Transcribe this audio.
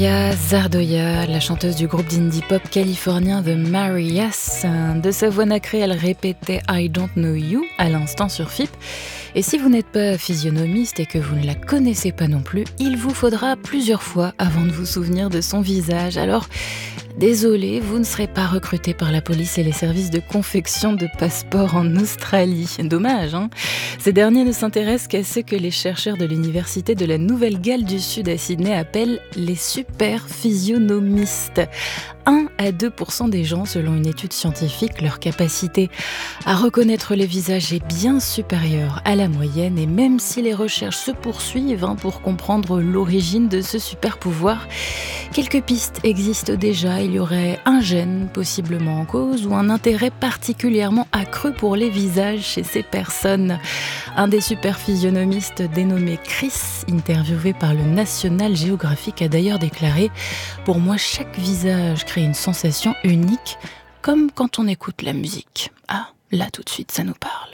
Zardoya, la chanteuse du groupe d'indie pop californien The Marias. De sa voix nacrée, elle répétait I Don't Know You à l'instant sur FIP. Et si vous n'êtes pas physionomiste et que vous ne la connaissez pas non plus, il vous faudra plusieurs fois avant de vous souvenir de son visage. Alors, désolé, vous ne serez pas recruté par la police et les services de confection de passeports en Australie. Dommage, hein ? Ces derniers ne s'intéressent qu'à ce que les chercheurs de l'université de la Nouvelle-Galles du Sud à Sydney appellent les super physionomistes. 1 à 2% des gens, selon une étude scientifique, leur capacité à reconnaître les visages est bien supérieure à la moyenne. Et même si les recherches se poursuivent pour comprendre l'origine de ce super pouvoir, quelques pistes existent déjà. Il y aurait un gène possiblement en cause ou un intérêt particulièrement accru pour les visages chez ces personnes. Un des super physionomistes dénommé Chris, interviewé par le National Geographic, a d'ailleurs déclaré « Pour moi, chaque visage crée une sensation unique, comme quand on écoute la musique. » Ah, là tout de suite, ça nous parle.